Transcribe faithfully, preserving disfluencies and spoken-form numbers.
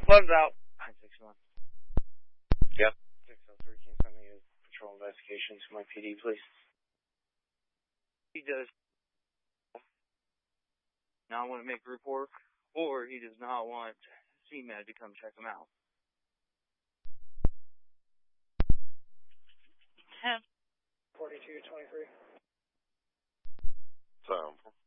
Fun's out. nine six one. Yep. six oh three, can you send me a patrol investigation to my P D, please? He does not want to make a report, or he does not want C M A D to come check him out. forty-two twenty-three. So.